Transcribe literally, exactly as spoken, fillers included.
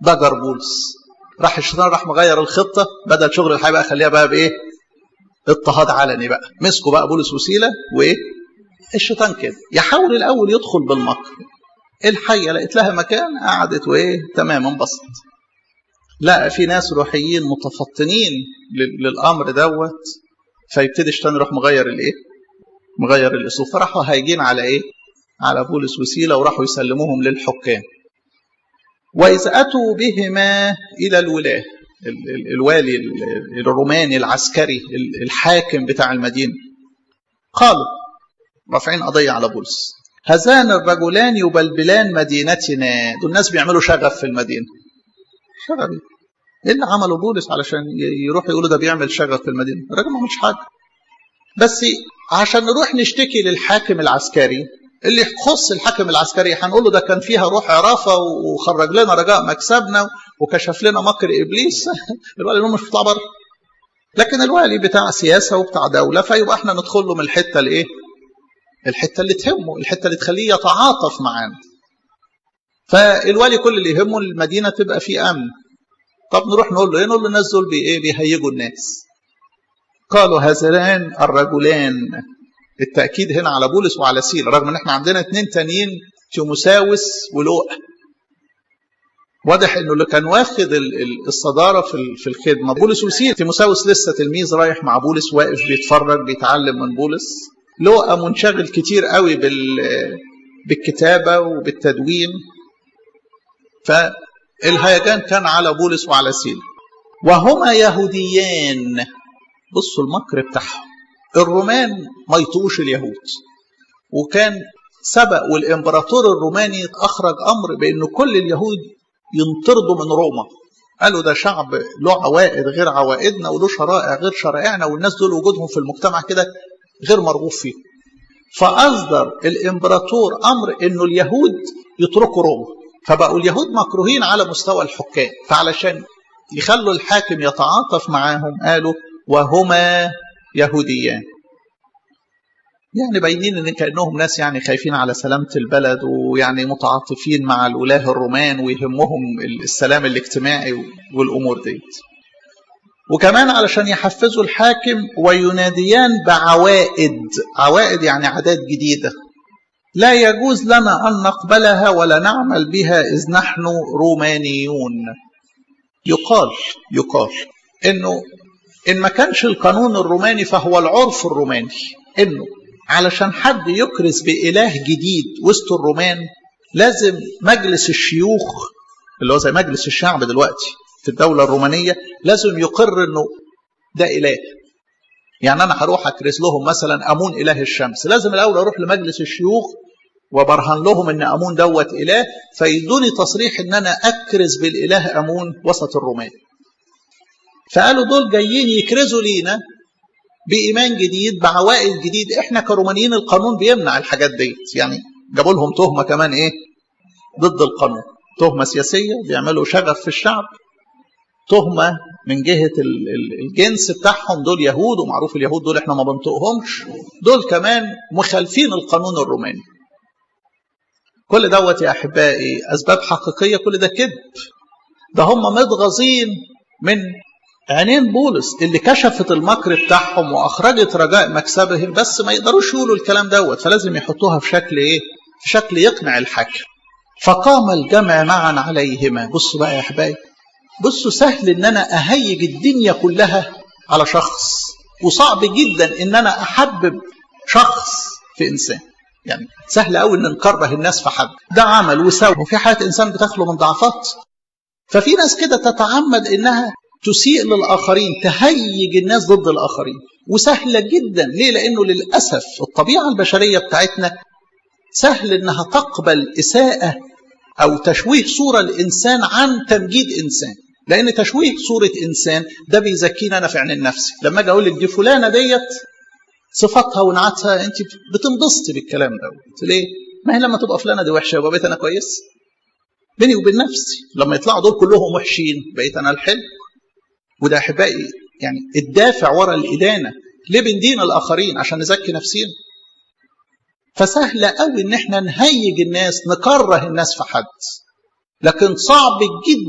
ضجر بولس. راح الشيطان راح مغير الخطة، بدل شغل الحي بقى خليها بقى بإيه؟ اضطهاد علني بقى. مسكوا بقى بولس وسيلة وإيه؟ الشيطان كده يحاول الأول يدخل بالمكر. الحية لقيت لها مكان قعدت وإيه؟ تمام انبسط. لا في ناس روحيين متفطنين للأمر دوت، فيبتدي الشيطان يروح مغير الإيه؟ مغير الأسلوب. فراحوا هايجين على إيه؟ على بولس وسيلة وراحوا يسلموهم للحكام. وإذا أتوا بهما إلى الولاة، الوالي الروماني العسكري الحاكم بتاع المدينة، قالوا رافعين قضية على بولس: هذان الرجلان يبلبلان مدينتنا. دول الناس بيعملوا شغف في المدينة. شغف ايه اللي عمله بولس علشان يروح يقولوا ده بيعمل شغف في المدينة؟ الراجل ما عملش حاجة، بس عشان نروح نشتكي للحاكم العسكري اللي يخص الحاكم العسكري هنقول له ده كان فيها روح عرافة وخرج لنا رجاء مكسبنا وكشف لنا مكر إبليس. الوالي مش بتاع بره، لكن الوالي بتاع سياسة وبتاع دولة، فيبقى احنا ندخل له من الحتة الايه؟ الحتة اللي تهمه، الحتة اللي تخليه يتعاطف معانا. فالوالي كل اللي يهمه المدينة تبقى فيه أمن. طب نروح نقول له ايه؟ نقول له الناس دول بايه؟ بيهيجوا الناس. قالوا هذان الرجلان، التأكيد هنا على بولس وعلى سيلة، رغم ان احنا عندنا اتنين تانيين تيموساوس ولوقا. واضح انه اللي كان واخد الصدارة في الخدمة بولس وسيلة. تيموساوس لسه تلميذ رايح مع بولس، واقف بيتفرج بيتعلم من بولس. لوقا منشغل كتير قوي بالكتابة وبالتدوين. فالهيجان كان على بولس وعلى سيلة، وهما يهوديان. بصوا المكر بتاعهم. الرومان ما يطوش اليهود، وكان سبق والإمبراطور الروماني أخرج أمر بأنه كل اليهود ينطردوا من روما. قالوا ده شعب له عوائد غير عوائدنا وله شرائع غير شرائعنا، والناس دول وجودهم في المجتمع كده غير مرغوب فيه. فأصدر الإمبراطور أمر أنه اليهود يتركوا روما، فبقوا اليهود مكروهين على مستوى الحكام. فعلشان يخلوا الحاكم يتعاطف معاهم قالوا وهما يهوديان، يعني باينين ان كانهم ناس يعني خايفين على سلامه البلد، ويعني متعاطفين مع الولاه الرومان ويهمهم السلام الاجتماعي والامور دي. وكمان علشان يحفزوا الحاكم ويناديان بعوائد. عوائد يعني عادات جديده لا يجوز لنا ان نقبلها ولا نعمل بها اذ نحن رومانيون. يقال يقال انه إن ما كانش القانون الروماني فهو العرف الروماني، إنه علشان حد يكرز بإله جديد وسط الرومان لازم مجلس الشيوخ اللي هو زي مجلس الشعب دلوقتي في الدولة الرومانية لازم يقر إنه ده إله. يعني أنا هروح أكرز لهم مثلا أمون إله الشمس، لازم الأول أروح لمجلس الشيوخ وبرهن لهم إن أمون دوت إله، فيدوني تصريح إن أنا أكرز بالإله أمون وسط الرومان. فقالوا دول جايين يكرزوا لينا بإيمان جديد بعوائد جديد. احنا كرومانيين القانون بيمنع الحاجات ديت. يعني جابوا لهم تهمة كمان ايه ضد القانون، تهمة سياسية بيعملوا شغف في الشعب، تهمة من جهة الجنس بتاعهم، دول يهود ومعروف اليهود دول احنا ما بنطقهمش، دول كمان مخالفين القانون الروماني. كل دوت يا أحبائي أسباب حقيقية، كل ده كذب. ده هم متغاظين من عينين بولس اللي كشفت المكر بتاعهم واخرجت رجاء مكسبهم، بس ما يقدروش يقولوا الكلام دوت، فلازم يحطوها في شكل ايه؟ في شكل يقنع الحاكم. فقام الجمع معا عليهما. بصوا بقى يا احبائي، بصوا سهل ان انا اهيج الدنيا كلها على شخص، وصعب جدا ان انا احبب شخص في انسان. يعني سهل قوي ان نكره الناس في حد، ده عمل وسوى، وفي حياه انسان بتخلو من ضعفات. ففي ناس كده تتعمد انها تسيء للآخرين، تهيج الناس ضد الآخرين، وسهلة جدا. ليه؟ لأنه للأسف الطبيعة البشرية بتاعتنا سهل أنها تقبل إساءة أو تشويه صورة الإنسان عن تمجيد إنسان، لأن تشويه صورة إنسان ده بيزكينا أنا في عين النفس. لما أجي أقول لك دي فلانة ديت صفاتها ونعتها، أنت بتنبسطي بالكلام ده. ليه؟ ما هي لما تبقى فلانة دي وحشة يبقى بقيت أنا كويس بيني وبين نفسي، لما يطلعوا دول كلهم وحشين بقيت أنا الحلو. وده أحبائي يعني الدافع وراء الإدانة. ليه بندين الآخرين؟ عشان نزكي نفسينا. فسهل قوي إن احنا نهيج الناس، نكره الناس في حد، لكن صعب جدا